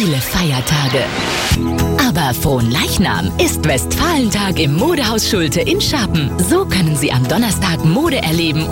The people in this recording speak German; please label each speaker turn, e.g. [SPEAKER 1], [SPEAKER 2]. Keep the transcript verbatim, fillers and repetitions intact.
[SPEAKER 1] viele Feiertage. Aber Fronleichnam ist Westfalentag im Modehaus Schulte in Scharpen. So können Sie am Donnerstag Mode erleben